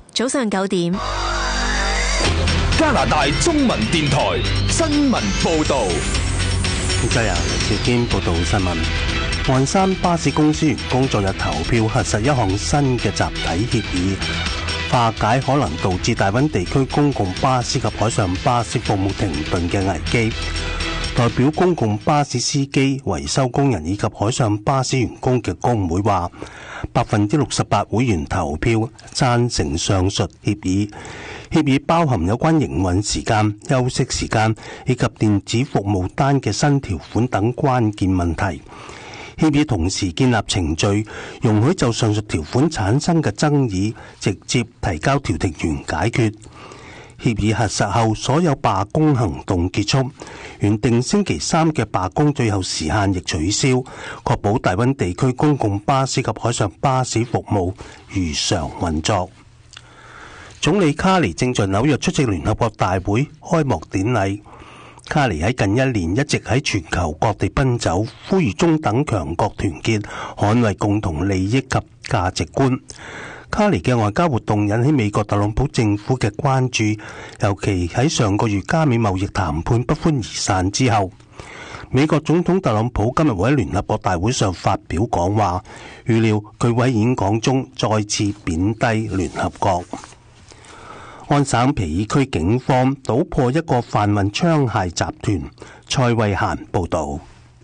早上9點， 加拿大中文電台新聞報導。 今日趙堅報道新聞。岸山巴士公司員工昨日投票核實一項新嘅集體協議，化解可能導致大溫地區公共巴士及海上巴士服務停頓嘅危機。代表公共巴士司機、維修工人以及海上巴士員工嘅工會話，68%會員投票贊成上述協議。協議包含有關營運時間、休息時間以及電子服務單嘅新條款等關鍵問題。協議同時建立程序，容許就上述條款產生嘅爭議直接提交調停員解決。協議核實後，所有罷工行動結束，原定星期3嘅罷工最後時限亦取消，確保大溫地區公共巴士及海上巴士服務如常運作。總理卡尼正在紐約出席聯合國大會開幕典禮。卡尼喺近1年一直喺全球各地奔走，呼籲中等強國團結，捍衛共同利益及價值觀。卡尼嘅外交活動引起美國特朗普政府嘅關注，尤其喺上個月加美貿易談判不歡而散之後。美國總統特朗普今日會喺聯合國大會上發表講話，預料佢會喺演講中再次貶低聯合國。安省皮爾區警方搗破一個販運槍械集團。蔡慧嫻報道。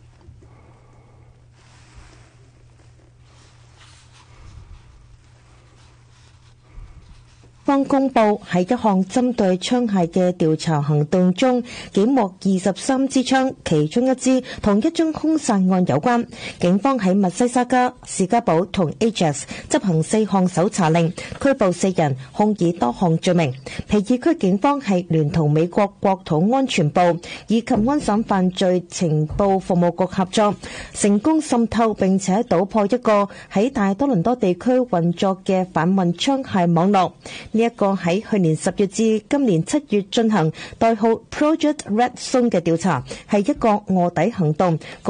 方公布喺一項針對槍械嘅調查行動中，檢獲23支槍，其中1支同一宗兇殺案有關。警方喺密西沙加、士嘉堡同 Ajax 執行4項搜查令，拘捕4人，控以多項罪名。皮爾區警方係聯同美國國土安全部以及安省犯罪情報服務局合作，成功滲透並且搗破一個喺大多倫多地區運作嘅販運槍械網絡。呢一個喺去年10月至今年7月進行代號 Project Red Zone 嘅調查，係一個臥底行動。